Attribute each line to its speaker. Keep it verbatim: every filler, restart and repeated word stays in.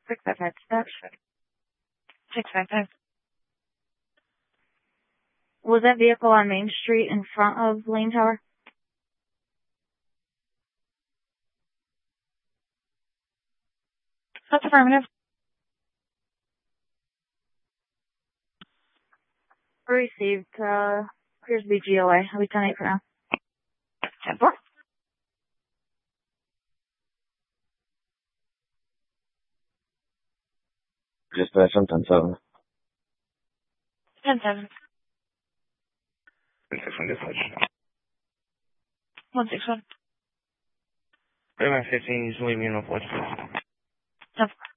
Speaker 1: Six five five. That's six five five. Was that vehicle on Main Street in front of Lane Tower? That's affirmative. Received. Uh, here's B G O A. I'll be ten eight for now. ten four.
Speaker 2: Dispatch, I'm ten seven.
Speaker 1: ten seven.
Speaker 3: one six one dispatch.
Speaker 1: one six one.
Speaker 3: Right around fifteen, you just leave me in a voice.
Speaker 1: ten four.